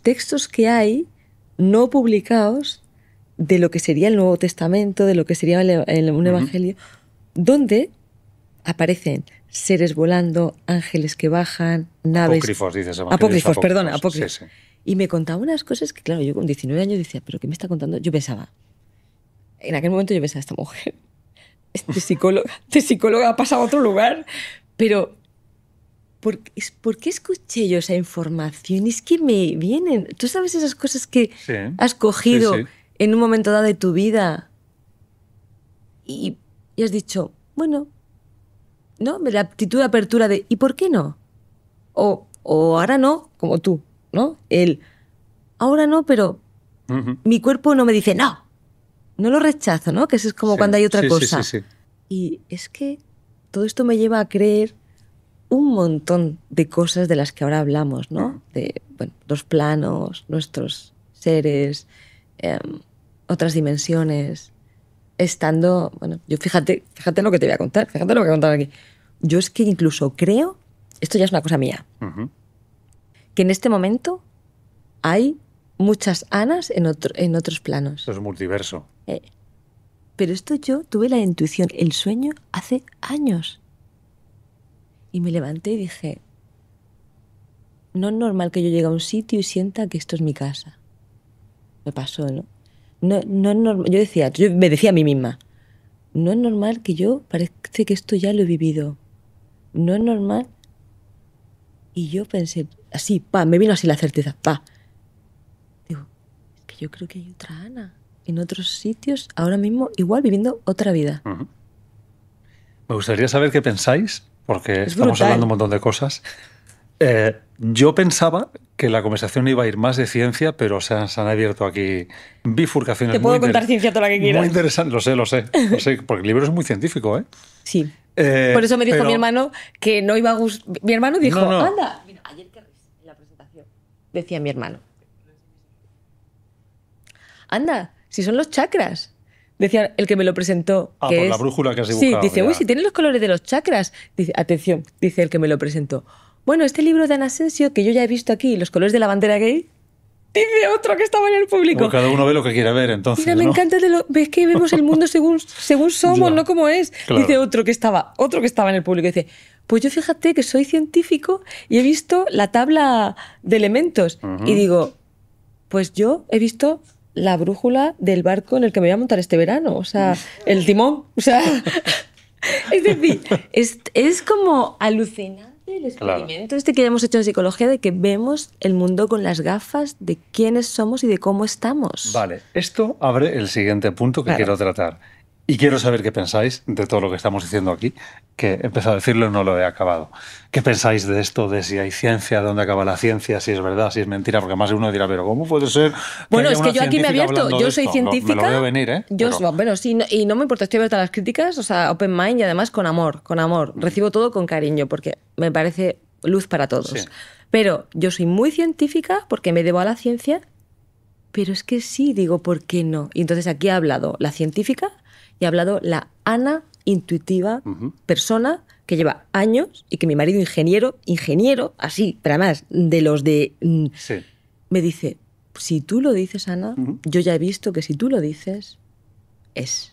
textos que hay no publicados de lo que sería el Nuevo Testamento, de lo que sería un Evangelio, donde aparecen seres volando, ángeles que bajan, naves... Apócrifos, dices. Apócrifos, perdona, apócrifos. Sí, sí. Y me contaba unas cosas que, claro, yo con 19 años decía, ¿pero qué me está contando? Yo pensaba, en aquel momento yo pensaba, esta mujer de psicóloga ha pasado a otro lugar, pero ¿por qué escuché yo esa información? Es que me vienen, tú sabes esas cosas que has cogido en un momento dado de tu vida y has dicho, bueno, ¿no? La actitud de apertura de ¿y por qué no? O ahora no, como tú, ¿no? Ahora no, pero mi cuerpo no me dice no lo rechazo, ¿no? Que eso es como cuando hay otra cosa. Sí. Y es que todo esto me lleva a creer un montón de cosas de las que ahora hablamos, ¿no? De, bueno, los planos, nuestros seres, otras dimensiones, estando... Bueno, yo fíjate lo que te voy a contar, fíjate lo que voy a contar aquí. Yo es que incluso creo, esto ya es una cosa mía, que en este momento hay muchas Anas en otros planos. Esto es multiverso. Pero esto yo tuve la intuición, el sueño, hace años. Y me levanté y dije, no es normal que yo llegue a un sitio y sienta que esto es mi casa. Me pasó, ¿no? No es normal. Yo me decía a mí misma, no es normal que yo parece que esto ya lo he vivido. No es normal. Y yo pensé, así, me vino así la certeza, Digo, es que yo creo que hay otra Ana en otros sitios, ahora mismo, igual viviendo otra vida. Me gustaría saber qué pensáis, porque Es estamos brutal. hablando un montón de cosas. Yo pensaba que la conversación iba a ir más de ciencia, pero se han abierto aquí bifurcaciones. Te puedo contar ciencia toda la que quieras. Muy interesante, lo sé, porque el libro es muy científico, ¿eh? Sí. Por eso me dijo mi hermano que no iba a gustar. Mi hermano dijo, No. anda. Mira, ayer que en la presentación decía mi hermano, anda, si son los chakras. Decía el que me lo presentó. Por la brújula que has dibujado. Sí, dice, uy, si tienen los colores de los chakras. Dice, atención, dice el que me lo presentó. Bueno, este libro de Ana Asensio, que yo ya he visto aquí, los colores de la bandera gay, dice otro que estaba en el público. Bueno, cada uno ve lo que quiere ver, entonces. Mira, me encanta ves que vemos el mundo según somos, no como es. Claro. Dice otro que estaba en el público. Dice, pues yo fíjate que soy científico y he visto la tabla de elementos. Y digo, pues yo he visto la brújula del barco en el que me voy a montar este verano. O sea, el timón. O sea, es decir, es como alucinante el experimento que hemos hecho en psicología de que vemos el mundo con las gafas de quiénes somos y de cómo estamos. Vale, esto abre el siguiente punto que quiero tratar. Y quiero saber qué pensáis de todo lo que estamos diciendo aquí, que he empezado a decirlo y no lo he acabado. ¿Qué pensáis de esto, de si hay ciencia, de dónde acaba la ciencia, si es verdad, si es mentira? Porque más de uno dirá, pero ¿cómo puede ser? Bueno, es que yo aquí me he abierto, yo soy científica. Me lo veo venir, ¿eh? Bueno, sí, y no me importa, estoy abierta a las críticas, o sea, open mind y además con amor. Recibo todo con cariño porque me parece luz para todos. Sí. Pero yo soy muy científica porque me debo a la ciencia, pero es que sí, digo, ¿por qué no? Y entonces aquí ha hablado la científica y ha hablado la Ana intuitiva, persona que lleva años y que mi marido ingeniero, así, pero además de los de... me dice, si tú lo dices, Ana, yo ya he visto que si tú lo dices, es...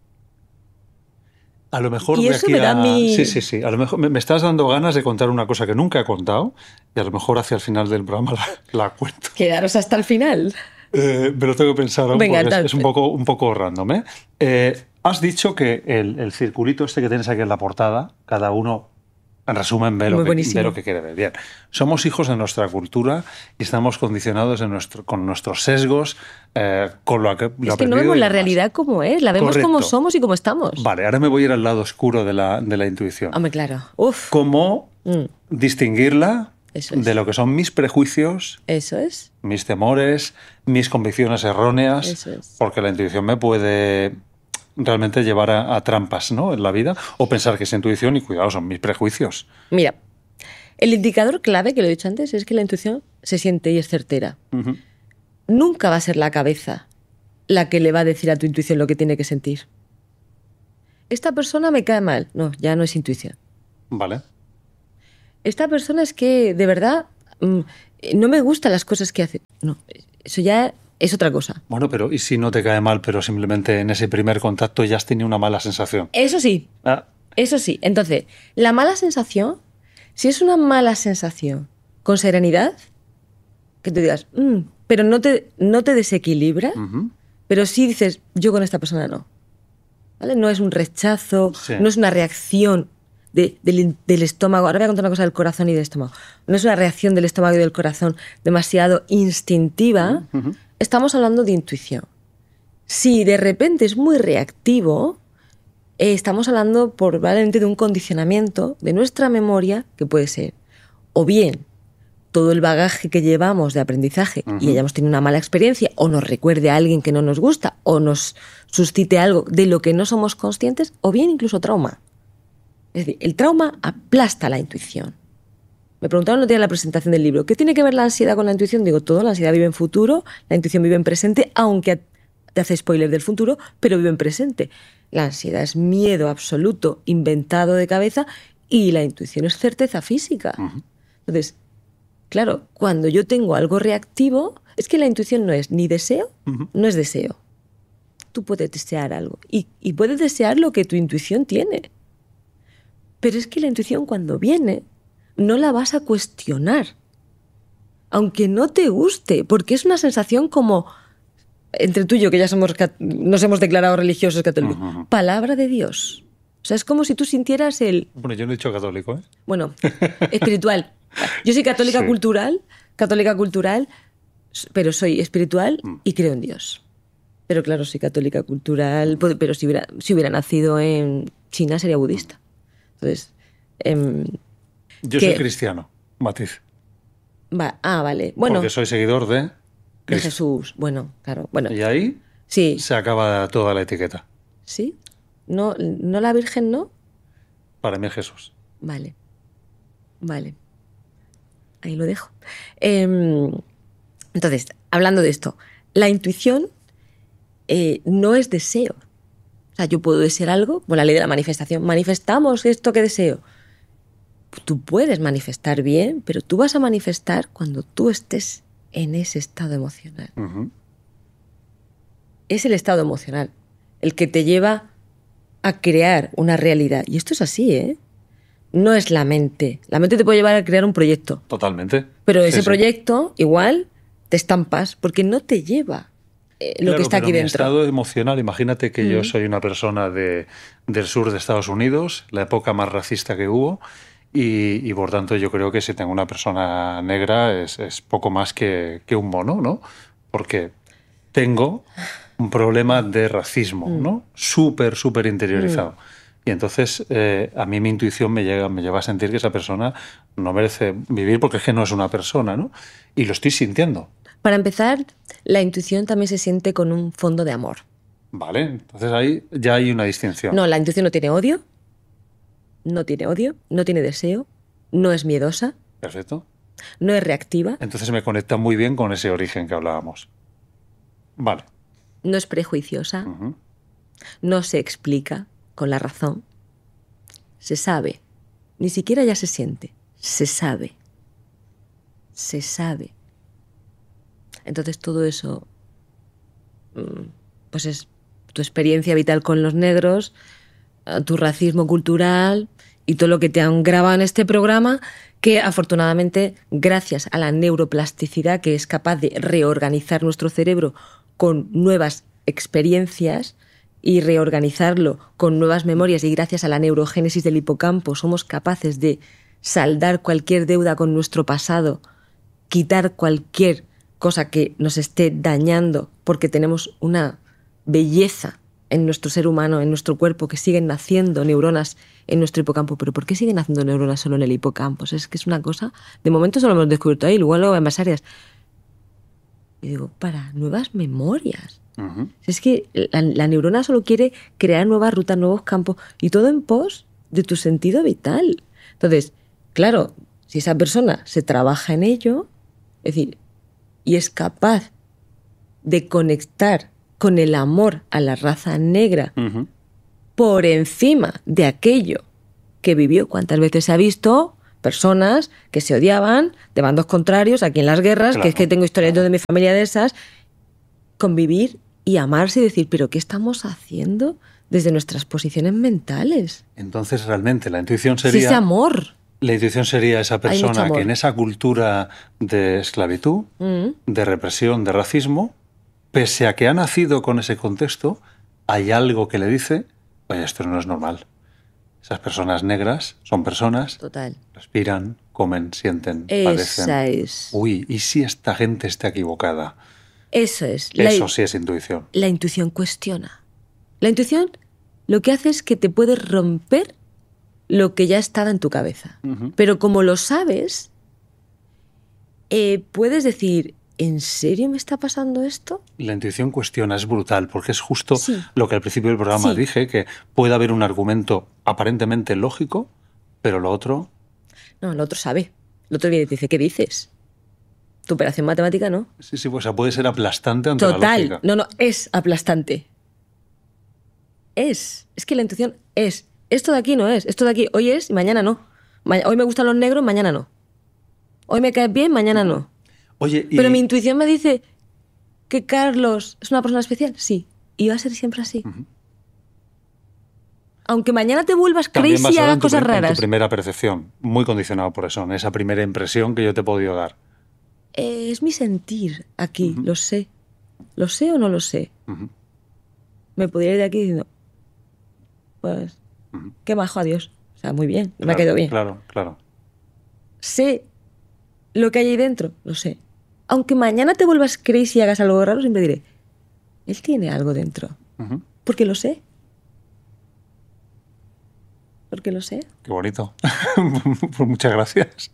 A lo mejor y eso me da mi... Sí. A lo mejor me estás dando ganas de contar una cosa que nunca he contado y a lo mejor hacia el final del programa la cuento. Quedaros hasta el final. Me lo tengo que pensar aún. Venga, porque es un poco random, ¿eh? Has dicho que el circulito este que tienes aquí en la portada, cada uno, en resumen, ve lo que quiere ver. Bien, somos hijos de nuestra cultura y estamos condicionados con nuestros sesgos, con lo que... Es que no vemos la realidad como es, la vemos como somos y como estamos. Vale, ahora me voy a ir al lado oscuro de la intuición. Hombre, claro. Uf. ¿Cómo distinguirla de lo que son mis prejuicios? Eso es. Mis temores, mis convicciones erróneas. Eso es. Porque la intuición me puede realmente llevar a trampas, ¿no?, en la vida, o pensar que es intuición y cuidado, son mis prejuicios. Mira, el indicador clave, que lo he dicho antes, es que la intuición se siente y es certera. Nunca va a ser la cabeza la que le va a decir a tu intuición lo que tiene que sentir. Esta persona me cae mal. No, ya no es intuición. Vale. Esta persona es que, de verdad, no me gustan las cosas que hace. No, eso ya es otra cosa. Bueno, pero ¿y si no te cae mal, pero simplemente en ese primer contacto ya has tenido una mala sensación? Eso sí. Eso sí. Entonces, la mala sensación, si es una mala sensación con serenidad, que tú digas, pero no te desequilibra, pero sí dices, yo con esta persona no. ¿Vale? No es un rechazo, no es una reacción del estómago. Ahora voy a contar una cosa del corazón y del estómago. No es una reacción del estómago y del corazón demasiado instintiva. Estamos hablando de intuición. Si de repente es muy reactivo, estamos hablando probablemente de un condicionamiento de nuestra memoria que puede ser o bien todo el bagaje que llevamos de aprendizaje y hayamos tenido una mala experiencia o nos recuerde a alguien que no nos gusta o nos suscite algo de lo que no somos conscientes o bien incluso trauma. Es decir, el trauma aplasta la intuición. Me preguntaron el día en la presentación del libro, ¿qué tiene que ver la ansiedad con la intuición? Digo, todo, la ansiedad vive en futuro, la intuición vive en presente, aunque te hace spoiler del futuro, pero vive en presente. La ansiedad es miedo absoluto, inventado de cabeza, y la intuición es certeza física. Entonces, claro, cuando yo tengo algo reactivo, es que la intuición no es ni deseo, no es deseo. Tú puedes desear algo y puedes desear lo que tu intuición tiene. Pero es que la intuición cuando viene no la vas a cuestionar, aunque no te guste, porque es una sensación como, entre tú y yo, que ya nos hemos declarado religiosos católicos, palabra de Dios. O sea, es como si tú sintieras el... Bueno, yo no he dicho católico, ¿eh? Bueno, espiritual. Yo soy católica cultural, pero soy espiritual y creo en Dios. Pero claro, soy católica cultural, pero si hubiera nacido en China sería budista. Entonces... yo soy cristiano, matiz. Vale. Bueno, porque soy seguidor de Jesús. Bueno, claro. Bueno, y ahí se acaba toda la etiqueta. ¿Sí? ¿No la Virgen, no? Para mí es Jesús. Vale. Ahí lo dejo. Entonces, hablando de esto, la intuición no es deseo. O sea, yo puedo desear algo, por la ley de la manifestación. Manifestamos esto que deseo. Tú puedes manifestar bien, pero tú vas a manifestar cuando tú estés en ese estado emocional. Es el estado emocional el que te lleva a crear una realidad. Y esto es así, ¿eh? No es la mente. La mente te puede llevar a crear un proyecto. Totalmente. Pero ese proyecto, igual, te estampas porque no te lleva lo que está aquí dentro. Mi estado emocional, imagínate que yo soy una persona del sur de Estados Unidos, la época más racista que hubo, y por tanto yo creo que si tengo una persona negra es poco más que un mono, ¿no? Porque tengo un problema de racismo, ¿no? Súper interiorizado. Y entonces a mí mi intuición me lleva a sentir que esa persona no merece vivir porque es que no es una persona, ¿no? Y lo estoy sintiendo. Para empezar, la intuición también se siente con un fondo de amor. Vale, entonces ahí ya hay una distinción. No, la intuición no tiene odio, no tiene deseo, no es miedosa. Perfecto. No es reactiva. Entonces me conecta muy bien con ese origen que hablábamos. Vale. No es prejuiciosa, no se explica con la razón, se sabe, ni siquiera ya se siente, se sabe. Entonces todo eso, pues es tu experiencia vital con los negros, tu racismo cultural y todo lo que te han grabado en este programa, que afortunadamente, gracias a la neuroplasticidad que es capaz de reorganizar nuestro cerebro con nuevas experiencias y reorganizarlo con nuevas memorias, y gracias a la neurogénesis del hipocampo somos capaces de saldar cualquier deuda con nuestro pasado, quitar cualquier cosa que nos esté dañando, porque tenemos una belleza en nuestro ser humano, en nuestro cuerpo, que siguen naciendo neuronas en nuestro hipocampo. ¿Pero por qué siguen naciendo neuronas solo en el hipocampo? O sea, es que es una cosa... De momento solo hemos descubierto ahí, luego en más áreas. Y digo, para nuevas memorias. Es que la neurona solo quiere crear nuevas rutas, nuevos campos, y todo en pos de tu sentido vital. Entonces, claro, si esa persona se trabaja en ello, es decir, y es capaz de conectar con el amor a la raza negra por encima de aquello que vivió. ¿Cuántas veces se ha visto personas que se odiaban de bandos contrarios aquí en las guerras, claro, que es que tengo historias yo de mi familia de esas, convivir y amarse y decir, ¿pero qué estamos haciendo desde nuestras posiciones mentales? Entonces, realmente, la intuición sería... Sí, ese amor. La intuición sería esa persona que en esa cultura de esclavitud, de represión, de racismo, pese a que ha nacido con ese contexto, hay algo que le dice, oye, esto no es normal. Esas personas negras son personas, total, respiran, comen, sienten, esa padecen. Es. Uy, ¿y si esta gente está equivocada? Eso es. Eso sí es intuición. La intuición cuestiona. La intuición lo que hace es que te puede romper lo que ya estaba en tu cabeza. Pero como lo sabes, puedes decir, ¿en serio me está pasando esto? La intuición cuestiona, es brutal, porque es justo lo que al principio del programa dije, que puede haber un argumento aparentemente lógico, pero lo otro... No, lo otro sabe. Lo otro viene y te dice, ¿qué dices? Tu operación matemática no. Sí, o sea, puede ser aplastante ante la lógica. No, es aplastante. Es que la intuición es. Esto de aquí no es. Esto de aquí hoy es y mañana no. Hoy me gustan los negros, mañana no. Hoy me caes bien, mañana no. Oye, pero mi intuición me dice que Carlos es una persona especial. Sí. Y va a ser siempre así. Aunque mañana te vuelvas crazy y hagas cosas raras. En tu primera percepción. Muy condicionado por eso. En esa primera impresión que yo te he podido dar. Es mi sentir aquí. Lo sé. ¿Lo sé o no lo sé? Me podría ir de aquí diciendo, pues, qué majo, adiós. O sea, muy bien, me ha quedado bien. Claro. Sé lo que hay ahí dentro, lo sé. Aunque mañana te vuelvas crazy y hagas algo raro, siempre diré, él tiene algo dentro. Porque lo sé. Porque lo sé. Qué bonito. Pues muchas gracias.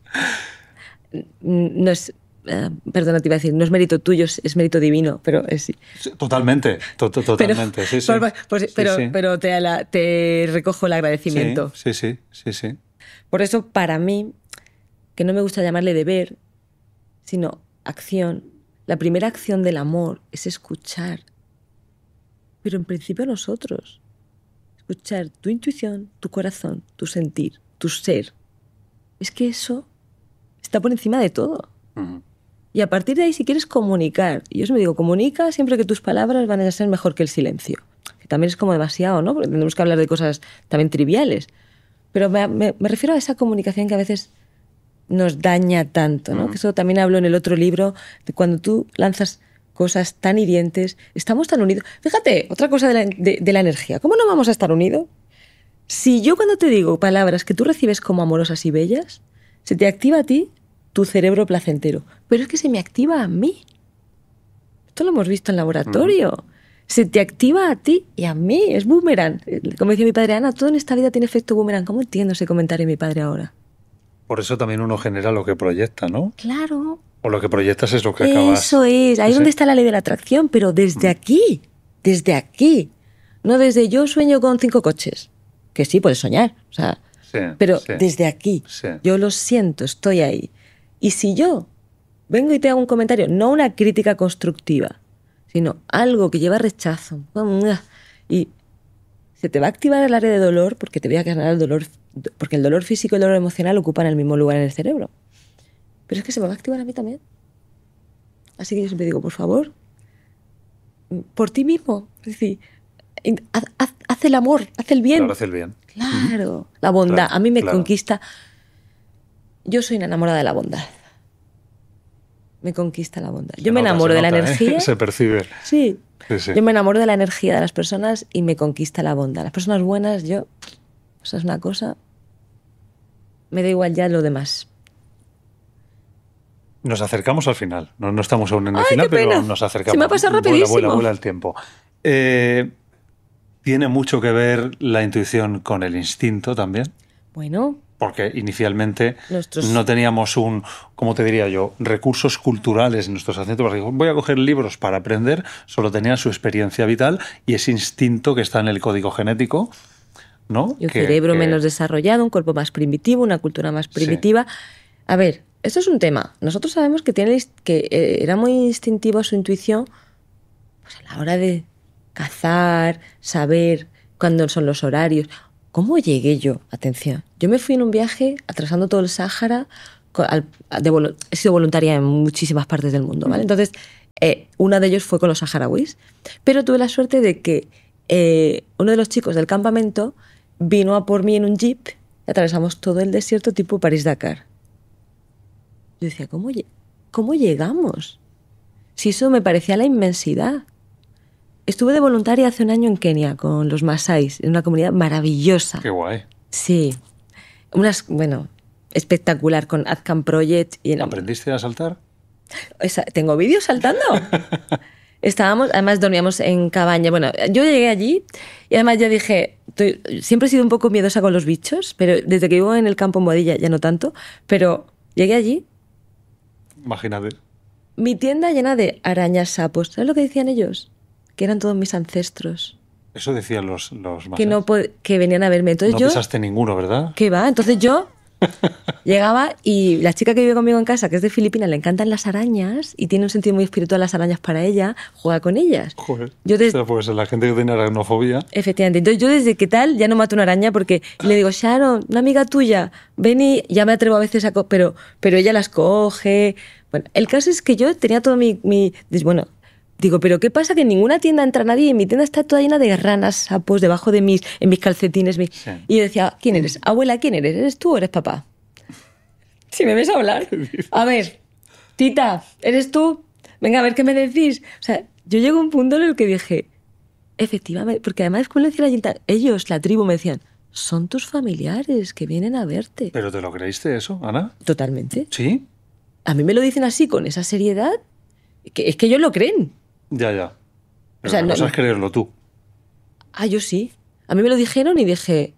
No es... perdona, te iba a decir, no es mérito tuyo, es mérito divino, pero es... Totalmente, totalmente, sí. Pero te recojo el agradecimiento. Sí. Por eso, para mí, que no me gusta llamarle deber, sino acción. La primera acción del amor es escuchar. Pero en principio nosotros. Escuchar tu intuición, tu corazón, tu sentir, tu ser. Es que eso está por encima de todo. Y a partir de ahí, si quieres comunicar, y yo siempre digo, comunica siempre que tus palabras van a ser mejor que el silencio. Que también es como demasiado, ¿no? Porque tenemos que hablar de cosas también triviales. Pero me refiero a esa comunicación que a veces nos daña tanto, ¿no? Que eso también hablo en el otro libro, de cuando tú lanzas cosas tan hirientes, estamos tan unidos. Fíjate, otra cosa de la energía. ¿Cómo no vamos a estar unidos? Si yo cuando te digo palabras que tú recibes como amorosas y bellas, se te activa a ti tu cerebro placentero. Pero es que se me activa a mí. Esto lo hemos visto en laboratorio. Se te activa a ti y a mí. Es boomerang. Como decía mi padre, Ana, todo en esta vida tiene efecto boomerang. ¿Cómo entiendo ese comentario de mi padre ahora? Por eso también uno genera lo que proyecta, ¿no? Claro. O lo que proyectas es lo que acabas... Eso es. Ahí es donde está la ley de la atracción. Pero desde aquí. Desde aquí. No desde yo sueño con 5 coches. Que sí, puedes soñar. O sea, pero desde aquí. Yo lo siento, estoy ahí. Y si yo vengo y te hago un comentario, no una crítica constructiva, sino algo que lleva rechazo, y se te va a activar el área de dolor porque te voy a ganar el dolor, porque el dolor físico y el dolor emocional ocupan el mismo lugar en el cerebro. Pero es que se me va a activar a mí también. Así que yo siempre digo, por favor, por ti mismo, es decir, haz el amor, haz el bien. Claro, haz el bien. Claro, la bondad. A mí me conquista. Yo soy una enamorada de la bondad. Me conquista la bondad. Yo me enamoro de la energía. Se percibe. Sí. Yo me enamoro de la energía de las personas y me conquista la bondad. Las personas buenas, eso es una cosa. Me da igual ya lo demás. Nos acercamos al final. No estamos aún en el final, pero nos acercamos. Se me ha pasado rapidísimo. Vuela el tiempo. ¿Tiene mucho que ver la intuición con el instinto también? Bueno. Porque inicialmente no teníamos ¿cómo te diría yo? Recursos culturales en nuestros acentos. Voy a coger libros para aprender, solo tenían su experiencia vital y ese instinto que está en el código genético, ¿no? Y un cerebro menos desarrollado, un cuerpo más primitivo, una cultura más primitiva. Sí. A ver, esto es un tema. Nosotros sabemos que era muy instintivo su intuición pues a la hora de cazar, saber cuándo son los horarios. ¿cómo llegué yo? Atención, yo me fui en un viaje atravesando todo el Sáhara. He sido voluntaria en muchísimas partes del mundo, ¿vale? Entonces, uno de ellos fue con los saharauis, pero tuve la suerte de que uno de los chicos del campamento vino a por mí en un jeep y atravesamos todo el desierto tipo París-Dakar. Yo decía, ¿cómo llegamos? Si eso me parecía la inmensidad. Estuve de voluntaria hace un año en Kenia con los Masáis, en una comunidad maravillosa. Qué guay. Sí. Espectacular con Adcam Project. ¿Aprendiste a saltar? Tengo vídeos saltando. Además dormíamos en cabaña. Bueno, yo llegué allí y además ya dije, siempre he sido un poco miedosa con los bichos, pero desde que vivo en el campo en Boadilla ya no tanto, pero llegué allí. Imagínate. Mi tienda llena de arañas, sapos. ¿Sabes lo que decían ellos? Que eran todos mis ancestros. Eso decían los que venían a verme. Entonces no pisaste ninguno, ¿verdad? ¿Qué va? Entonces yo llegaba y la chica que vive conmigo en casa, que es de Filipinas, le encantan las arañas y tiene un sentido muy espiritual las arañas para ella, juega con ellas. Joder. Pues la gente que tiene aracnofobia. Efectivamente. Entonces yo desde que tal ya no mato una araña porque le digo, Sharon, una amiga tuya, ven y ya me atrevo a veces pero ella las coge. Bueno, el caso es que yo tenía todo digo, pero ¿qué pasa? Que en ninguna tienda entra nadie y en mi tienda está toda llena de ranas, sapos, debajo de mis calcetines. Sí. Y yo decía, ¿quién eres? Abuela, ¿quién eres? ¿Eres tú o eres papá? Si me ves hablar. A ver, tita, ¿eres tú? Venga, a ver qué me decís. O sea, yo llego a un punto en el que dije, efectivamente, porque además cuando decía ellos, la tribu, me decían, son tus familiares que vienen a verte. ¿Pero te lo creíste eso, Ana? Totalmente. ¿Sí? A mí me lo dicen así, con esa seriedad, que es que ellos lo creen. Ya. Pero no sabes creerlo tú. Yo sí. A mí me lo dijeron y dije,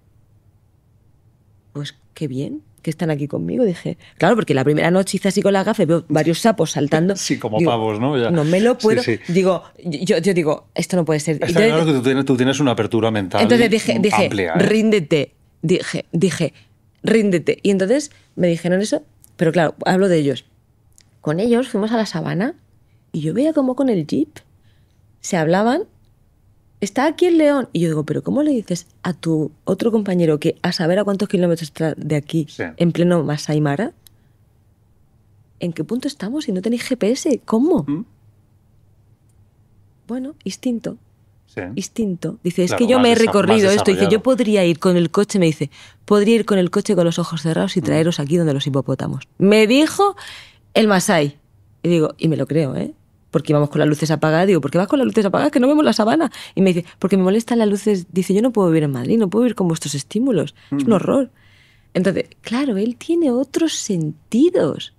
pues qué bien que están aquí conmigo. Dije, claro, porque la primera noche hice así con la gafa, veo varios sapos saltando. Sí, como pavos, ¿no? Ya. No me lo puedo. Sí. Digo, yo digo, esto no puede ser. Está claro que tú tienes una apertura mental. Entonces dije, amplia, ríndete. Dije, ríndete. Y entonces me dijeron eso, pero claro, hablo de ellos. Con ellos fuimos a la sabana y yo veía como con el jeep se hablaban. Está aquí el león. Y yo digo, ¿pero cómo le dices a tu otro compañero que a saber a cuántos kilómetros está de aquí, sí, en pleno Masai Mara? ¿En qué punto estamos? Si no tenéis GPS, ¿cómo? Bueno, instinto. Sí. Instinto. Dice, es que yo me he recorrido esto. Dice, yo podría ir con el coche, me dice, podría ir con el coche con los ojos cerrados y traeros aquí donde los hipopótamos. Me dijo el Masai. Y digo, y me lo creo, ¿eh? Porque íbamos con las luces apagadas. Digo, ¿por qué vas con las luces apagadas? Que no vemos la sabana. Y me dice, porque me molestan las luces. Dice, yo no puedo vivir en Madrid, no puedo vivir con vuestros estímulos. Es un horror. Entonces, claro, él tiene otros sentidos.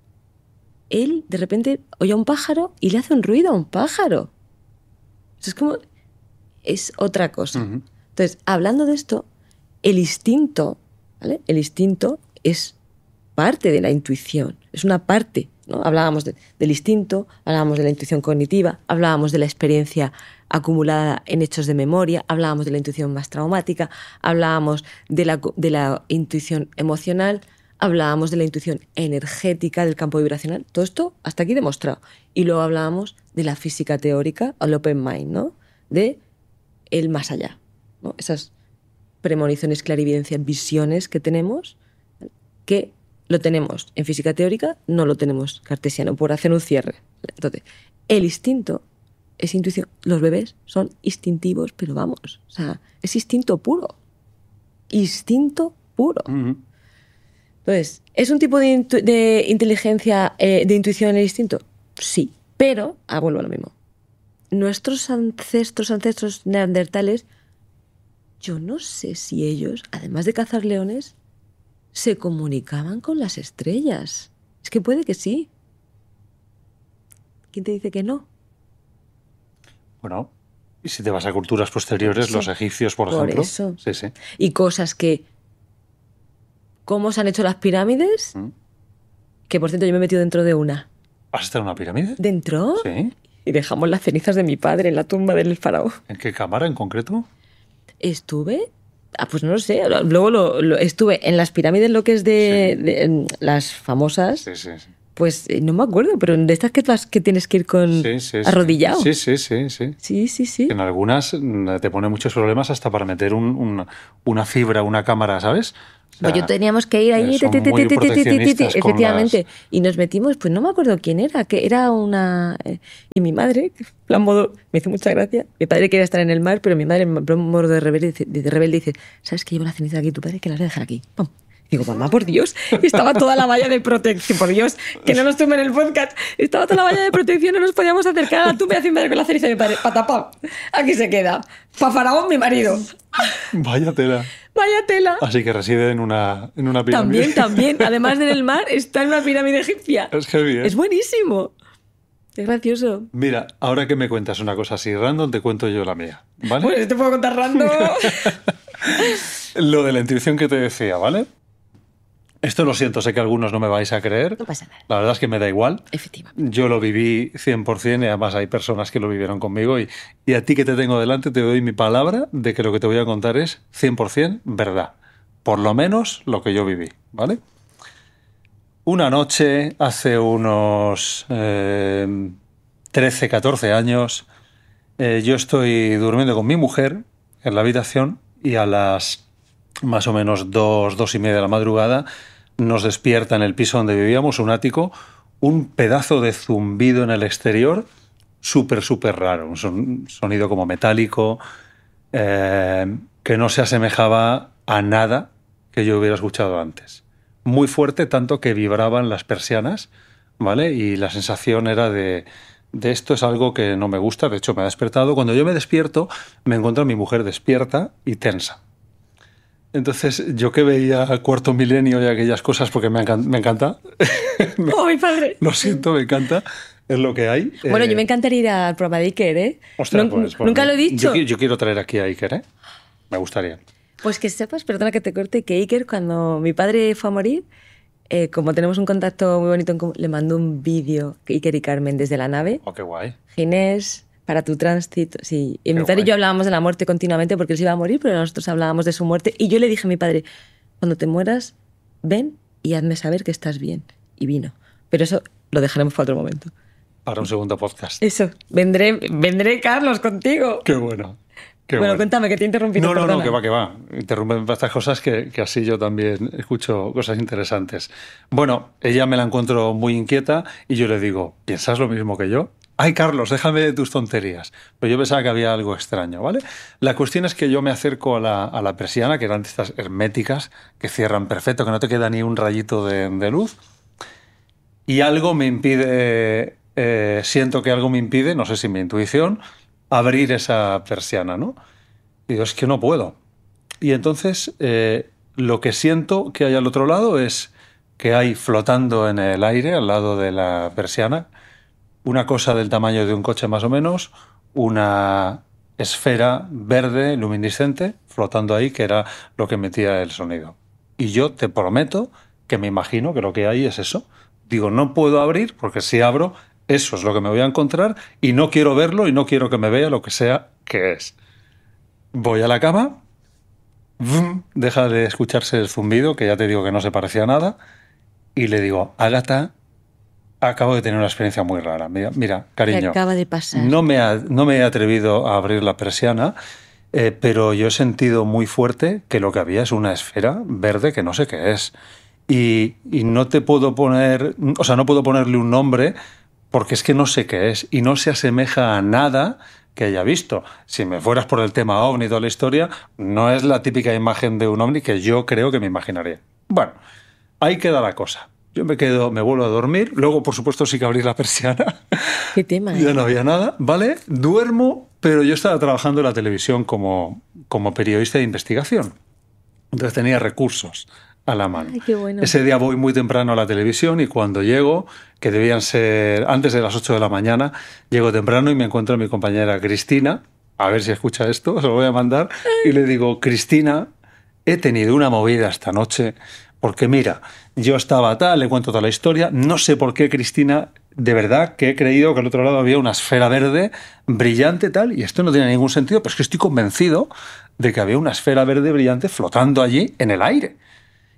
Él, de repente, oye a un pájaro y le hace un ruido a un pájaro. Eso es como... Es otra cosa. Entonces, hablando de esto, el instinto, ¿vale? El instinto es parte de la intuición. Es una parte, ¿no? Hablábamos del instinto, hablábamos de la intuición cognitiva, hablábamos de la experiencia acumulada en hechos de memoria, hablábamos de la intuición más traumática, hablábamos de la intuición emocional, hablábamos de la intuición energética del campo vibracional. Todo esto hasta aquí demostrado. Y luego hablábamos de la física teórica, el open mind, ¿no? De el más allá, ¿no? Esas premoniciones, clarividencias, visiones que tenemos, que lo tenemos en física teórica, no lo tenemos cartesiano, por hacer un cierre. Entonces, el instinto es intuición. Los bebés son instintivos, pero vamos, o sea, es instinto puro. Instinto puro. Entonces, ¿es un tipo de inteligencia, de intuición en el instinto? Sí, pero, vuelvo a lo mismo. Nuestros ancestros neandertales, yo no sé si ellos, además de cazar leones, se comunicaban con las estrellas. Es que puede que sí. ¿Quién te dice que no? Bueno, y si te vas a culturas posteriores, los egipcios, por ejemplo. Por eso. Sí, sí. Y cosas que... ¿Cómo se han hecho las pirámides? Que, por cierto, yo me he metido dentro de una. ¿Has estado en una pirámide? ¿Dentro? Sí. Y dejamos las cenizas de mi padre en la tumba del faraón. ¿En qué cámara en concreto? Estuve... pues no lo sé. Luego estuve en las pirámides, lo que es de las famosas. Sí. Pues no me acuerdo, pero de estas que tienes que ir con arrodillado. Sí. Sí. En algunas te pone muchos problemas hasta para meter una fibra, una cámara, ¿sabes? O sea, pues yo teníamos que ir ahí, efectivamente, y nos metimos, pues no me acuerdo quién era, que era una... y mi madre, plan modo, me hizo mucha gracia, mi padre quería estar en el mar, pero mi madre, en plan modo de rebelde, dice, ¿sabes que llevo la ceniza aquí? Tu padre que las voy a dejar aquí. ¡Pum! Digo, mamá, por Dios, estaba toda la valla de protección, por Dios, que no nos tomen el podcast, estaba toda la valla de protección, no nos podíamos acercar a la tumba y hacer mi madre con la ceniza de mi padre, patapam, aquí se queda, pa Faraón, mi marido. Vaya tela. Así que reside en una pirámide. También, además de en el mar, está en una pirámide egipcia. Es heavy, ¿eh? Es buenísimo. Es gracioso. Mira, ahora que me cuentas una cosa así random, te cuento yo la mía, ¿vale? Pues te puedo contar random. Lo de la intuición que te decía, ¿vale? Esto lo siento, sé que algunos no me vais a creer. No pasa nada. La verdad es que me da igual. Efectivamente. Yo lo viví 100% y además hay personas que lo vivieron conmigo y a ti que te tengo delante te doy mi palabra de que lo que te voy a contar es 100% verdad. Por lo menos lo que yo viví, ¿vale? Una noche, hace unos 13, 14 años, yo estoy durmiendo con mi mujer en la habitación y a las más o menos 2:30 de la madrugada nos despierta en el piso donde vivíamos, un ático, un pedazo de zumbido en el exterior súper raro, un sonido como metálico que no se asemejaba a nada que yo hubiera escuchado antes. Muy fuerte, tanto que vibraban las persianas, ¿vale? Y la sensación era de esto es algo que no me gusta, de hecho me ha despertado. Cuando yo me despierto, me encuentro a mi mujer despierta y tensa. Entonces, yo que veía Cuarto Milenio y aquellas cosas, porque me encanta. ¡Oh, mi padre! Lo siento, me encanta. Es lo que hay. Bueno, yo me encantaría ir al programa de Iker, ¿eh? Ostras, pues, nunca lo he dicho. Yo quiero traer aquí a Iker, ¿eh? Me gustaría. Pues que sepas, perdona que te corte, que Iker, cuando mi padre fue a morir, como tenemos un contacto muy bonito en común, le mandó un vídeo, Iker y Carmen, desde la nave. Oh, qué guay. Ginés, para tu tránsito, sí. Y mi padre y yo hablábamos de la muerte continuamente porque él se iba a morir, pero nosotros hablábamos de su muerte. Y yo le dije a mi padre, cuando te mueras, ven y hazme saber que estás bien. Y vino. Pero eso lo dejaremos para otro momento. Para un segundo podcast. Eso. Vendré, Carlos, contigo. Qué bueno. Bueno, cuéntame, que te he interrumpido. No, que va. Interrumpen estas cosas que así yo también escucho cosas interesantes. Bueno, ella me la encuentro muy inquieta y yo le digo, ¿piensas lo mismo que yo? Ay, Carlos, déjame de tus tonterías. Pero yo pensaba que había algo extraño, ¿vale? La cuestión es que yo me acerco a la persiana, que eran estas herméticas, que cierran perfecto, que no te queda ni un rayito de luz. Y algo me impide, siento que algo me impide, no sé si mi intuición, abrir esa persiana, ¿no? Y digo, es que no puedo. Y entonces lo que siento que hay al otro lado es que hay flotando en el aire, al lado de la persiana, una cosa del tamaño de un coche más o menos, una esfera verde luminiscente flotando ahí, que era lo que emitía el sonido. Y yo te prometo que me imagino que lo que hay es eso. Digo, no puedo abrir porque si abro, eso es lo que me voy a encontrar y no quiero verlo y no quiero que me vea lo que sea que es. Voy a la cama, deja de escucharse el zumbido, que ya te digo que no se parecía a nada, y le digo, Ágata, acabo de tener una experiencia muy rara. Mira, cariño, ¿Qué acaba de pasar? No me he atrevido a abrir la persiana, pero yo he sentido muy fuerte que lo que había es una esfera verde que no sé qué es. Y no te puedo poner, o sea, no puedo ponerle un nombre porque es que no sé qué es y no se asemeja a nada que haya visto. Si me fueras por el tema ovni y toda la historia, no es la típica imagen de un ovni que yo creo que me imaginaría. Bueno, ahí queda la cosa. Yo me vuelvo a dormir, luego por supuesto sí que abrí la persiana. ¿Qué tema? Ya no había nada, ¿vale? Duermo, pero yo estaba trabajando en la televisión como periodista de investigación. Entonces tenía recursos a la mano. Ay, qué bueno. Ese día voy muy temprano a la televisión y cuando llego, que debían ser antes de las 8 de la mañana, llego temprano y me encuentro a mi compañera Cristina, a ver si escucha esto, se lo voy a mandar, y le digo, Cristina, he tenido una movida esta noche, porque mira, yo estaba tal, le cuento toda la historia, no sé por qué, Cristina, de verdad que he creído que al otro lado había una esfera verde brillante tal, y esto no tiene ningún sentido, pero es que estoy convencido de que había una esfera verde brillante flotando allí en el aire.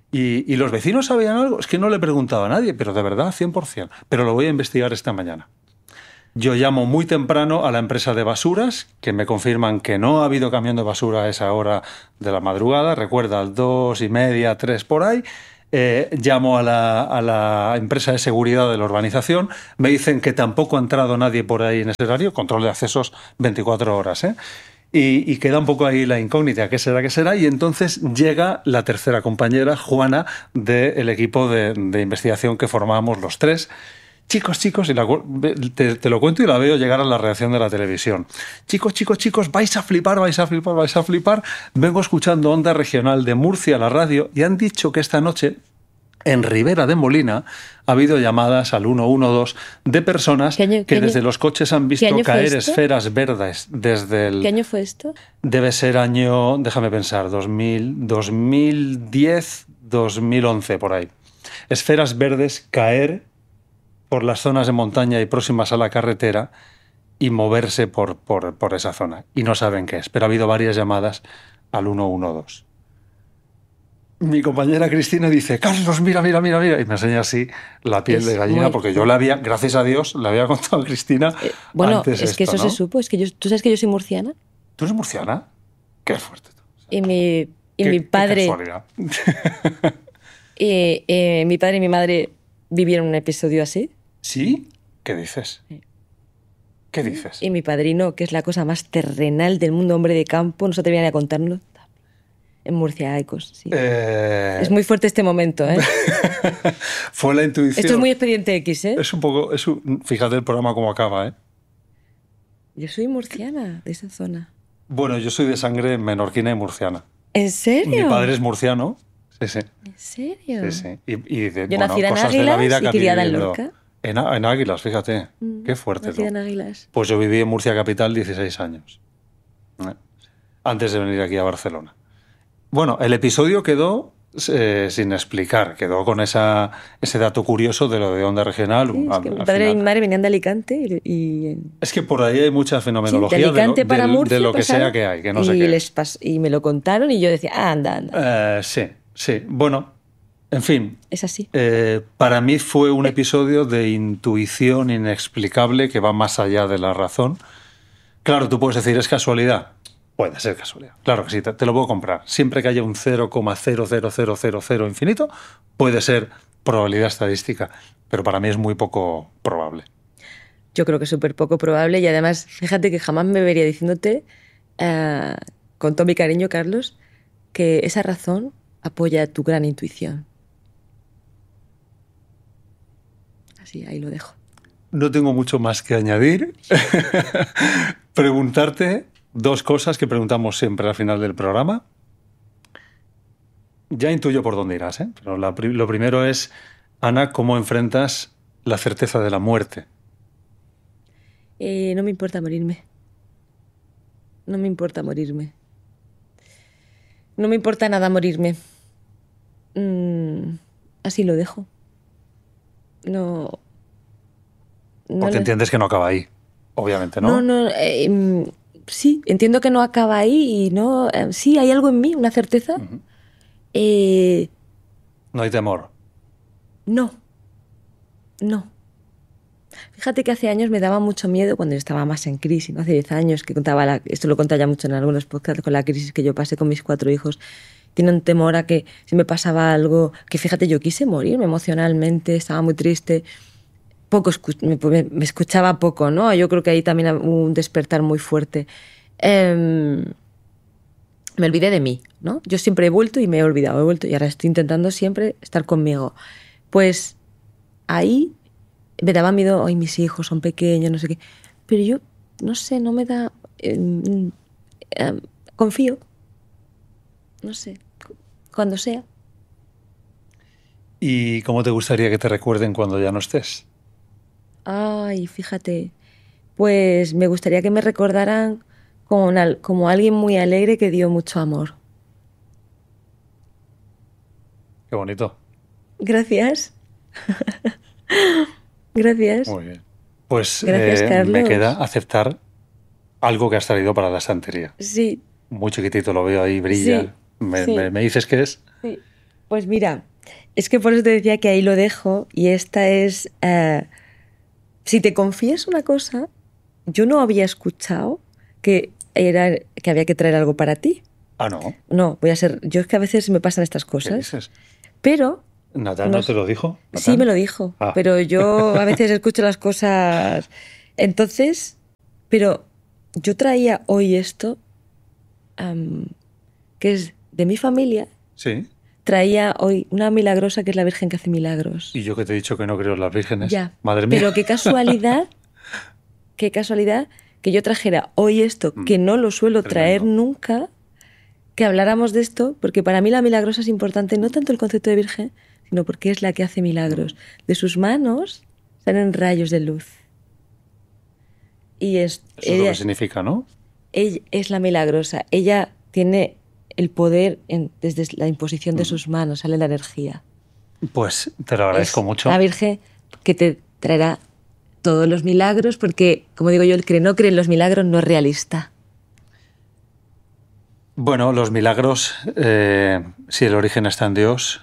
¿Y los vecinos sabían algo? Es que no le preguntaba a nadie, pero de verdad, 100%. Pero lo voy a investigar esta mañana. Yo llamo muy temprano a la empresa de basuras, que me confirman que no ha habido camión de basura a esa hora de la madrugada. Recuerda, 2:30, 3 por ahí. Llamo a la empresa de seguridad de la urbanización. Me dicen que tampoco ha entrado nadie por ahí en ese horario. Control de accesos 24 horas, ¿eh? Y queda un poco ahí la incógnita, ¿qué será, qué será? Y entonces llega la tercera compañera, Juana, del equipo de investigación que formábamos los tres. Chicos, y te lo cuento y la veo llegar a la redacción de la televisión. Chicos, vais a flipar. Vengo escuchando Onda Regional de Murcia, la radio, y han dicho que esta noche en Ribera de Molina ha habido llamadas al 112 de personas que desde los coches han visto caer esferas verdes desde el... ¿Qué año fue esto? Debe ser año, déjame pensar, 2010, 2011, por ahí. Esferas verdes caer por las zonas de montaña y próximas a la carretera y moverse por esa zona. Y no saben qué es, pero ha habido varias llamadas al 112. Mi compañera Cristina dice, Carlos, mira, y me enseña así la piel de gallina, porque yo gracias a Dios, le había contado a Cristina bueno, antes es que esto, eso, ¿no? se supo, es que ¿tú sabes que yo soy murciana? ¿Tú eres murciana? Qué fuerte. Y mi padre... Qué mi padre y mi madre vivieron un episodio así. ¿Sí? ¿Qué dices? Sí. ¿Qué dices? Y mi padrino, que es la cosa más terrenal del mundo, hombre de campo, no se atrevían a contárnoslo. En murciaicos, sí. Es muy fuerte este momento, ¿eh? Fue la intuición. Esto es muy Expediente X, ¿eh? Es un poco... Fíjate el programa cómo acaba, ¿eh? Yo soy murciana, de esa zona. Bueno, yo soy de sangre menorquina y murciana. ¿En serio? Mi padre es murciano. Sí. ¿En serio? Sí. Yo nací en Águilas y criada en Lorca. En Águilas, fíjate. Qué fuerte. Nací en Águilas. Pues yo viví en Murcia Capital 16 años. Antes de venir aquí a Barcelona. Bueno, el episodio quedó sin explicar, quedó con ese dato curioso de lo de Onda Regional. Sí, es que mi padre y mi madre venían de Alicante y... Es que por ahí hay mucha fenomenología, sí, de Alicante para Murcia, de lo que sea que hay, que no sé qué. Y me lo contaron y yo decía, anda. Sí. Bueno, en fin. Es así. Para mí fue un episodio de intuición inexplicable que va más allá de la razón. Claro, tú puedes decir, ¿es casualidad? Puede ser casualidad. Claro que sí, te lo puedo comprar. Siempre que haya un 0,00000 infinito, puede ser probabilidad estadística, pero para mí es muy poco probable. Yo creo que es súper poco probable y además, fíjate que jamás me vería diciéndote, con todo mi cariño, Carlos, que esa razón apoya tu gran intuición. Así, ahí lo dejo. No tengo mucho más que añadir. Preguntarte dos cosas que preguntamos siempre al final del programa. Ya intuyo por dónde irás, ¿eh? Pero lo primero es, Ana, ¿cómo enfrentas la certeza de la muerte? No me importa morirme. No me importa morirme. No me importa nada morirme. Así lo dejo. No. Porque entiendes que no acaba ahí, obviamente, ¿no? No. Sí, entiendo que no acaba ahí y no. Sí, hay algo en mí, una certeza. Uh-huh. No hay temor. No. Fíjate que hace años me daba mucho miedo cuando yo estaba más en crisis, ¿no? Hace 10 años que contaba, esto lo contaba ya mucho en algunos podcasts, con la crisis que yo pasé con mis 4 hijos. Tiene un temor a que si me pasaba algo, que fíjate, yo quise morirme emocionalmente, estaba muy triste. Me escuchaba poco, ¿no? Yo creo que ahí también hubo un despertar muy fuerte. Me olvidé de mí, ¿no? Yo siempre he vuelto y me he vuelto y ahora estoy intentando siempre estar conmigo. Pues ahí me daba miedo, ay, mis hijos son pequeños, no sé qué. Pero yo, no sé, no me da... confío. No sé, cuando sea. ¿Y cómo te gustaría que te recuerden cuando ya no estés? Ay, fíjate, pues me gustaría que me recordaran como alguien muy alegre que dio mucho amor. Qué bonito. Gracias. Gracias. Muy bien. Pues gracias, Carlos. Me queda aceptar algo que has traído para la estantería. Sí. Muy chiquitito, lo veo ahí, brilla. Sí. ¿Me dices qué es? Sí. Pues mira, es que por eso te decía que ahí lo dejo y esta es... si te confieso una cosa, yo no había escuchado que había que traer algo para ti. Ah, ¿no? No, voy a ser... Yo es que a veces me pasan estas cosas. ¿Qué dices? Pero... ¿Natán no te lo dijo? ¿Natán? Sí, me lo dijo. Pero yo a veces escucho las cosas... Entonces... Pero yo traía hoy esto, que es de mi familia. Sí. Traía hoy una milagrosa que es la Virgen que hace milagros. Y yo que te he dicho que no creo en las vírgenes. Ya. Madre mía. Pero qué casualidad que yo trajera hoy esto, que no lo suelo traer nunca, que habláramos de esto, porque para mí la milagrosa es importante, no tanto el concepto de virgen, sino porque es la que hace milagros. De sus manos salen rayos de luz. Y eso es lo que significa, ¿no? Ella es la milagrosa. Ella tiene el poder desde la imposición de sus manos, sale la energía. Pues te lo agradezco mucho. La Virgen que te traerá todos los milagros, porque, como digo yo, el que no cree en los milagros no es realista. Bueno, los milagros, si el origen está en Dios,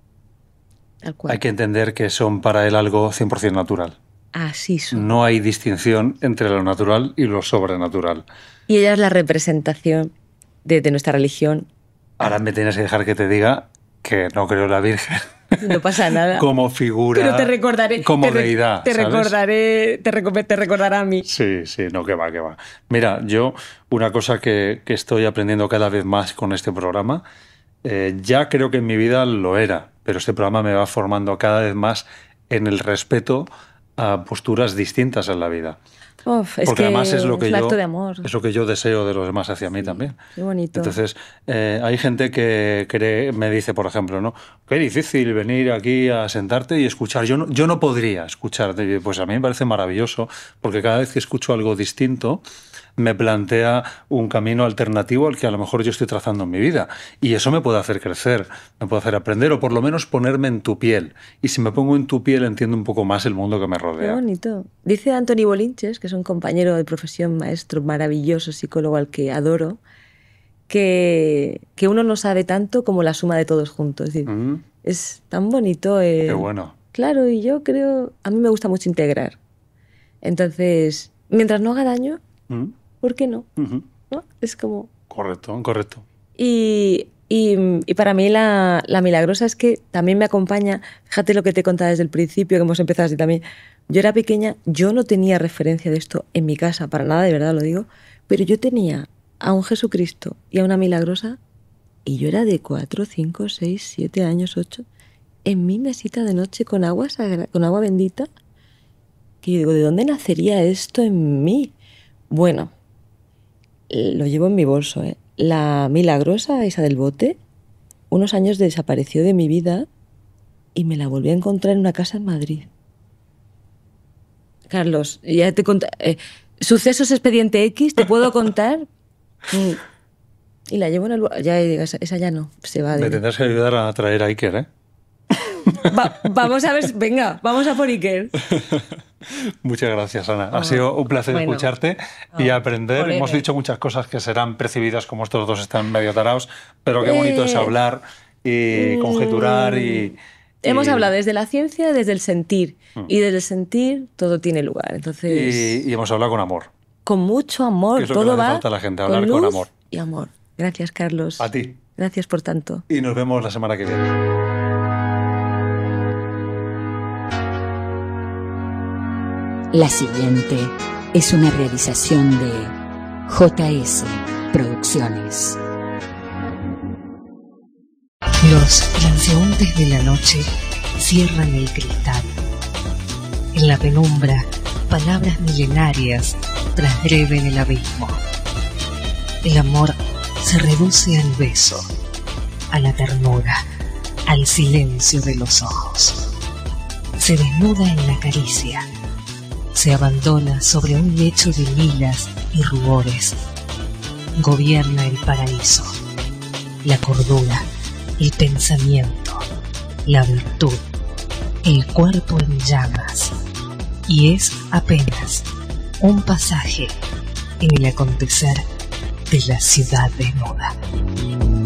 hay que entender que son para él algo 100% natural. Así son. No hay distinción entre lo natural y lo sobrenatural. Y ella es la representación de nuestra religión. Ahora me tienes que dejar que te diga que no creo en la Virgen. No pasa nada. Como figura. Pero te recordaré. Como deidad. Te recordaré. Te recordará a mí. Sí, no, que va. Mira, yo una cosa que estoy aprendiendo cada vez más con este programa, ya creo que en mi vida lo era, pero este programa me va formando cada vez más en el respeto a posturas distintas en la vida. Porque además es lo que yo, acto de amor. Es lo que yo deseo de los demás hacia mí también. Qué bonito. Entonces, hay gente que me dice, por ejemplo, ¿no? Qué difícil venir aquí a sentarte y escuchar. Yo no podría escuchar. Pues a mí me parece maravilloso, porque cada vez que escucho algo distinto, me plantea un camino alternativo al que a lo mejor yo estoy trazando en mi vida. Y eso me puede hacer crecer, me puede hacer aprender, o por lo menos ponerme en tu piel. Y si me pongo en tu piel, entiendo un poco más el mundo que me rodea. Qué bonito. Dice Antoni Bolinches, que es un compañero de profesión, maestro, maravilloso, psicólogo al que adoro, que uno no sabe tanto como la suma de todos juntos. Es decir, es tan bonito. Qué bueno. Claro, y yo creo... A mí me gusta mucho integrar. Entonces, mientras no haga daño... ¿Por qué no? ¿No? Es como... Correcto. Y para mí la milagrosa es que también me acompaña. Fíjate lo que te contaba desde el principio, que hemos empezado así también. Yo era pequeña, yo no tenía referencia de esto en mi casa, para nada, de verdad lo digo, pero yo tenía a un Jesucristo y a una milagrosa, y yo era de 4, 5, 6, 7 años, 8, en mi mesita de noche con agua bendita, que yo digo, ¿de dónde nacería esto en mí? Bueno, lo llevo en mi bolso, ¿eh? La milagrosa, esa del bote, unos años desapareció de mi vida y me la volví a encontrar en una casa en Madrid. Carlos, ya te conté. Sucesos Expediente X, te puedo contar. Y la llevo en el... Ya, esa ya no, se va de... Me tendrás que ayudar a traer a Iker, ¿eh? Vamos a ver, venga, vamos a por Iker. Muchas gracias, Ana. Ha sido un placer escucharte y aprender. Hemos dicho muchas cosas que serán percibidas como estos dos están medio tarados, pero qué bonito es hablar y conjeturar y... Hemos hablado desde la ciencia, desde el sentir. Y desde el sentir todo tiene lugar. Entonces... Y hemos hablado con amor. Con mucho amor. Que es lo todo que le va falta a la gente, hablar con amor. Y amor. Gracias, Carlos. A ti. Gracias por tanto. Y nos vemos la semana que viene. La siguiente es una realización de JS Producciones. Los transeúntes de la noche cierran el cristal. En la penumbra, palabras milenarias transgreden el abismo. El amor se reduce al beso, a la ternura, al silencio de los ojos. Se desnuda en la caricia. Se abandona sobre un lecho de lilas y rubores. Gobierna el paraíso, la cordura, el pensamiento, la virtud, el cuerpo en llamas. Y es apenas un pasaje en el acontecer de la ciudad desnuda.